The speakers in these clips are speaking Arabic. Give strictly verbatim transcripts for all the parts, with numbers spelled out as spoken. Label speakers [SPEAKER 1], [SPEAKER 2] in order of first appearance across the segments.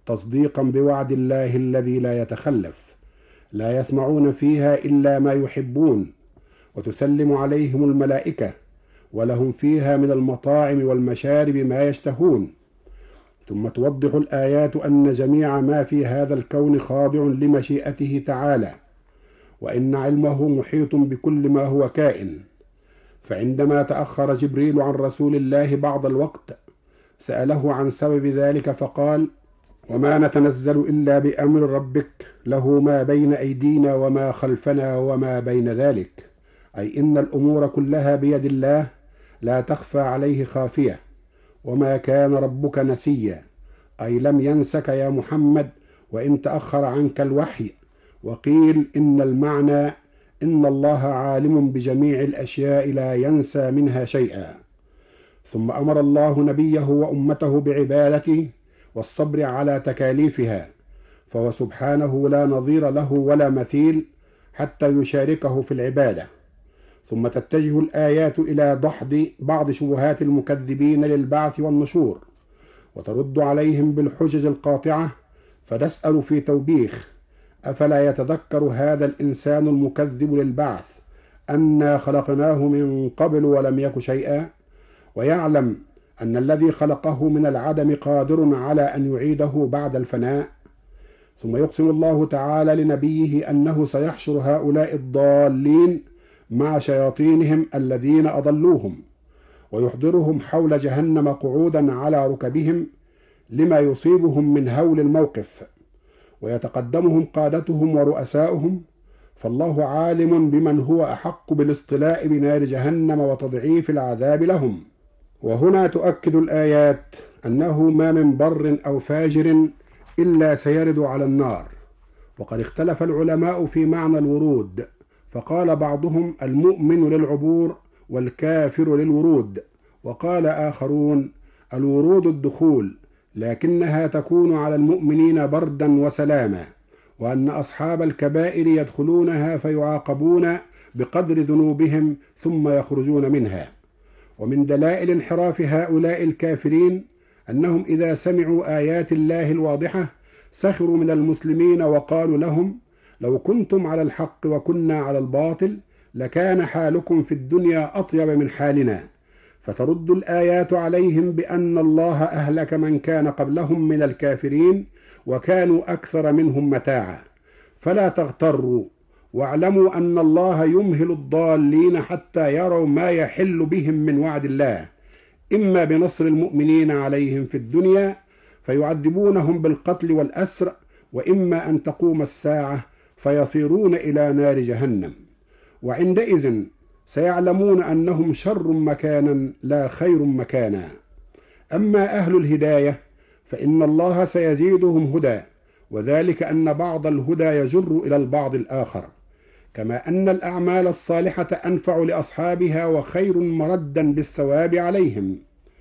[SPEAKER 1] تصديقا بوعد الله الذي لا يتخلف. لا يسمعون فيها إلا ما يحبون، وتسلم عليهم الملائكة، ولهم فيها من المطاعم والمشارب ما يشتهون. ثم توضح الآيات أن جميع ما في هذا الكون خاضع لمشيئته تعالى، وإن علمه محيط بكل ما هو كائن. فعندما تأخر جبريل عن رسول الله بعض الوقت سأله عن سبب ذلك فقال: وما نتنزل إلا بأمر ربك له ما بين أيدينا وما خلفنا وما بين ذلك، أي إن الأمور كلها بيد الله لا تخفى عليه خافية، وما كان ربك نسيا، أي لم ينسك يا محمد وإن تأخر عنك الوحي. وقيل إن المعنى إن الله عالم بجميع الأشياء لا ينسى منها شيئا. ثم أمر الله نبيه وأمته بعبادته والصبر على تكاليفها، فهو سبحانه لا نظير له ولا مثيل حتى يشاركه في العبادة. ثم تتجه الآيات إلى دحض بعض شبهات المكذبين للبعث والنشور، وترد عليهم بالحجج القاطعة، فنسأل في توبيخ: أفلا يتذكر هذا الإنسان المكذب للبعث أنا خلقناه من قبل ولم يك شيئا، ويعلم أن الذي خلقه من العدم قادر على أن يعيده بعد الفناء. ثم يقسم الله تعالى لنبيه أنه سيحشر هؤلاء الضالين مع شياطينهم الذين أضلوهم، ويحضرهم حول جهنم قعودا على ركبهم لما يصيبهم من هول الموقف، ويتقدمهم قادتهم ورؤساؤهم، فالله عالم بمن هو أحق بالاصطلاء بنار جهنم وتضعيف العذاب لهم. وهنا تؤكد الآيات أنه ما من بر أو فاجر إلا سيرد على النار. وقد اختلف العلماء في معنى الورود، فقال بعضهم المؤمن للعبور والكافر للورود، وقال آخرون الورود الدخول، لكنها تكون على المؤمنين بردا وسلاما، وأن أصحاب الكبائر يدخلونها فيعاقبون بقدر ذنوبهم ثم يخرجون منها. ومن دلائل انحراف هؤلاء الكافرين أنهم إذا سمعوا آيات الله الواضحة سخروا من المسلمين وقالوا لهم: لو كنتم على الحق وكنا على الباطل لكان حالكم في الدنيا أطيب من حالنا. فترد الآيات عليهم بأن الله أهلك من كان قبلهم من الكافرين وكانوا أكثر منهم متاعا، فلا تغتروا، واعلموا أن الله يمهل الضالين حتى يروا ما يحل بهم من وعد الله، إما بنصر المؤمنين عليهم في الدنيا فيعذبونهم بالقتل والأسر، وإما أن تقوم الساعة فيصيرون إلى نار جهنم، وعندئذ سيعلمون أنهم شر مكانا لا خير مكانا. أما أهل الهداية فإن الله سيزيدهم هدى، وذلك أن بعض الهدى يجر إلى البعض الآخر، كما أن الأعمال الصالحة أنفع لأصحابها وخير مردا بالثواب عليهم.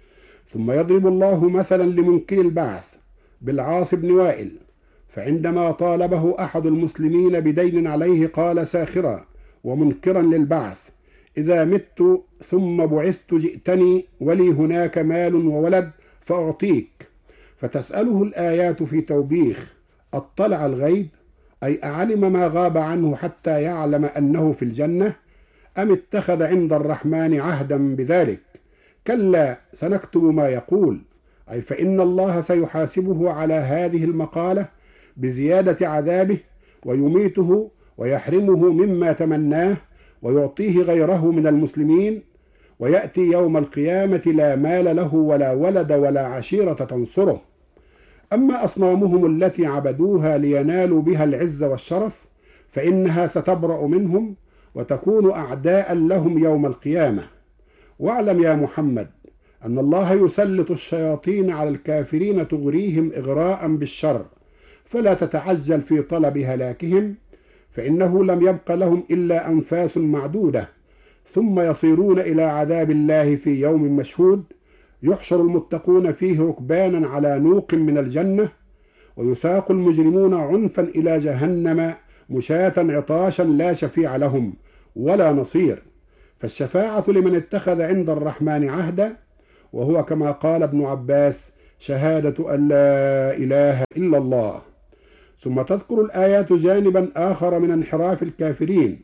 [SPEAKER 1] ثم يضرب الله مثلا لمنكر البعث بالعاص بن وائل، فعندما طالبه أحد المسلمين بدين عليه قال ساخرا ومنكرا للبعث: إذا مت ثم بعثت جئتني ولي هناك مال وولد فأعطيك. فتسأله الآيات في توبيخ: أطلع الغيب، أي أعلم ما غاب عنه حتى يعلم أنه في الجنة، أم اتخذ عند الرحمن عهدا بذلك؟ كلا سنكتب ما يقول، أي فإن الله سيحاسبه على هذه المقالة بزيادة عذابه، ويميته ويحرمه مما تمناه ويعطيه غيره من المسلمين، ويأتي يوم القيامة لا مال له ولا ولد ولا عشيرة تنصره. أما أصنامهم التي عبدوها لينالوا بها العز والشرف فإنها ستبرأ منهم وتكون أعداء لهم يوم القيامة. واعلم يا محمد أن الله يسلط الشياطين على الكافرين تغريهم إغراء بالشر، فلا تتعجل في طلب هلاكهم، فإنه لم يبق لهم إلا أنفاس معدودة، ثم يصيرون إلى عذاب الله في يوم مشهود، يحشر المتقون فيه ركبانا على نوق من الجنة، ويساق المجرمون عنفا إلى جهنم مشاة عطاشا لا شفيع لهم ولا نصير. فالشفاعة لمن اتخذ عند الرحمن عهدا، وهو كما قال ابن عباس: شهادة أن لا إله إلا الله. ثم تذكر الآيات جانبا آخر من انحراف الكافرين،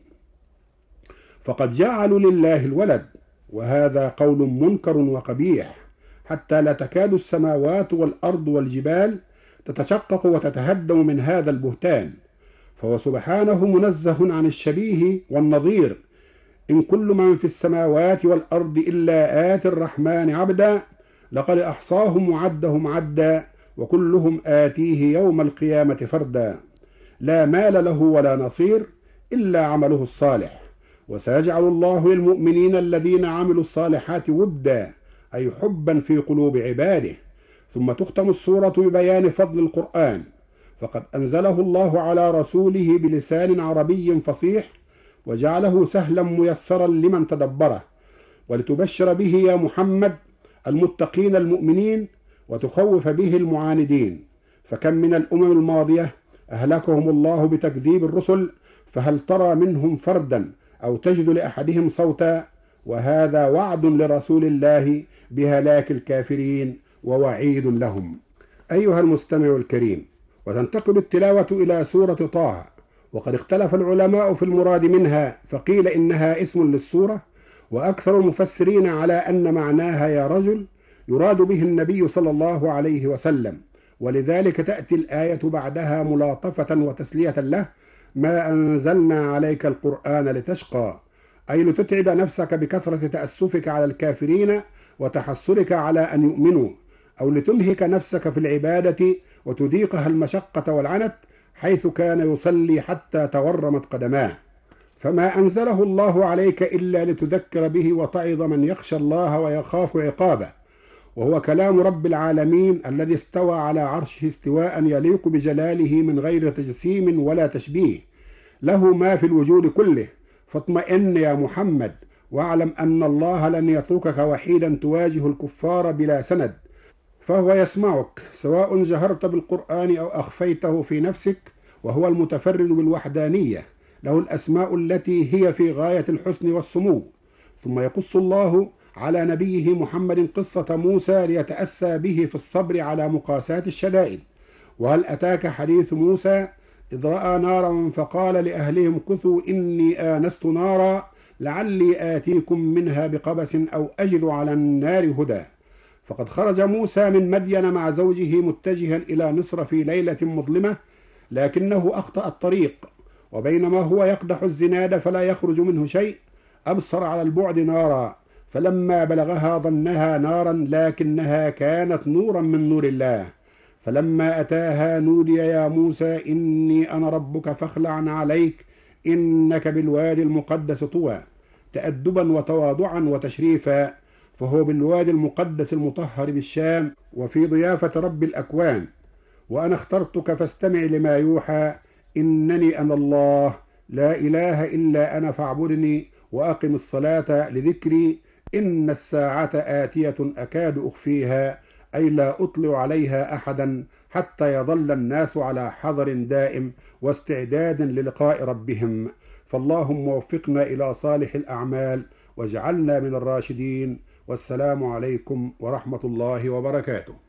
[SPEAKER 1] فقد جعلوا لله الولد، وهذا قول منكر وقبيح، حتى لا تكاد السماوات والأرض والجبال تتشقق وتتهدم من هذا البهتان، فهو سبحانه منزه عن الشبيه والنظير. إن كل من في السماوات والأرض إلا آتي الرحمن عبدا، لقد أحصاهم وعدهم عدا، وكلهم آتيه يوم القيامة فردا. لا مال له ولا نصير إلا عمله الصالح. وسيجعل الله للمؤمنين الذين عملوا الصالحات ودا، أي حبا في قلوب عباده. ثم تختم السورة ببيان فضل القرآن، فقد أنزله الله على رسوله بلسان عربي فصيح، وجعله سهلا ميسرا لمن تدبره، ولتبشر به يا محمد المتقين المؤمنين، وتخوف به المعاندين. فكم من الأمم الماضية أهلكهم الله بتكذيب الرسل، فهل ترى منهم فردا أو تجد لأحدهم صوتا؟ وهذا وعد لرسول الله بهلاك الكافرين ووعيد لهم. أيها المستمع الكريم، وتنتقل التلاوة إلى سورة طه، وقد اختلف العلماء في المراد منها، فقيل إنها اسم للسورة، وأكثر المفسرين على أن معناها يا رجل يراد به النبي صلى الله عليه وسلم، ولذلك تأتي الآية بعدها ملاطفة وتسلية له: ما أنزلنا عليك القرآن لتشقى، أي لتتعب نفسك بكثرة تأسفك على الكافرين وتحسرك على أن يؤمنوا، أو لتنهك نفسك في العبادة وتذيقها المشقة والعنت، حيث كان يصلي حتى تورمت قدماه. فما أنزله الله عليك إلا لتذكر به وتعظ من يخشى الله ويخاف عقابه، وهو كلام رب العالمين الذي استوى على عرشه استواء يليق بجلاله من غير تجسيم ولا تشبيه، له ما في الوجود كله. فاطمئن يا محمد، واعلم أن الله لن يتركك وحيدا تواجه الكفار بلا سند، فهو يسمعك سواء جهرت بالقرآن أو أخفيته في نفسك، وهو المتفرد بالوحدانية، له الأسماء التي هي في غاية الحسن والسمو. ثم يقص الله على نبيه محمد قصة موسى ليتأسى به في الصبر على مقاساة الشدائد. وهل أتاك حديث موسى إذ رأى نارا فقال لأهلهم كثوا إني آنست نارا لعلي آتيكم منها بقبس أو أجد على النار هدى. فقد خرج موسى من مدين مع زوجه متجها إلى مصر في ليلة مظلمة، لكنه أخطأ الطريق، وبينما هو يقدح الزناد فلا يخرج منه شيء أبصر على البعد نارا، فلما بلغها ظنها نارا لكنها كانت نورا من نور الله. فلما أتاها نودي يا موسى إني أنا ربك فاخلع عليك إنك بالوادي المقدس طوى، تأدبا وتواضعا وتشريفا، فهو بالوادي المقدس المطهر بالشام وفي ضيافة رب الأكوان. وأنا اخترتك فاستمع لما يوحى إنني أنا الله لا إله إلا أنا فاعبدني وأقم الصلاة لذكري إن الساعة آتية أكاد أخفيها، أي لا أطلع عليها أحدا حتى يظل الناس على حذر دائم واستعداد للقاء ربهم. فاللهم وفقنا إلى صالح الأعمال واجعلنا من الراشدين. والسلام عليكم ورحمة الله وبركاته.